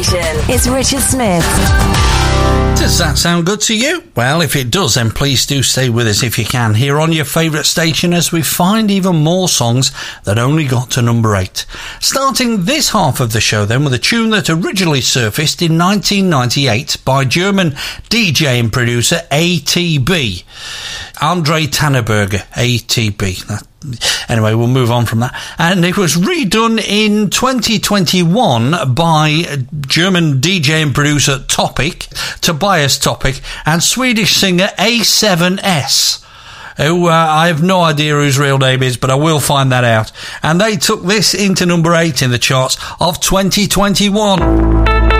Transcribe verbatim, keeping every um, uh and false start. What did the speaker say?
station. It's Richard Smith. Does that sound good to you? Well, if it does, then please do stay with us if you can, here on your favourite station, as we find even more songs that only got to number eight. Starting this half of the show then with a tune that originally surfaced in nineteen ninety-eight by German D J and producer A T B. Andre Tanneberger, A T B. That Anyway, we'll move on from that. And it was redone in twenty twenty-one by German D J and producer Topic, Tobias Topic, and Swedish singer A seven S, who uh, I have no idea whose real name is, but I will find that out. And they took this into number eight in the charts of twenty twenty-one.